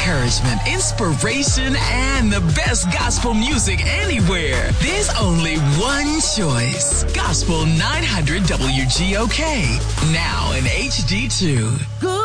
encouragement, inspiration, and the best gospel music anywhere. There's only one choice. Gospel 900 WGOK. Now in HD2.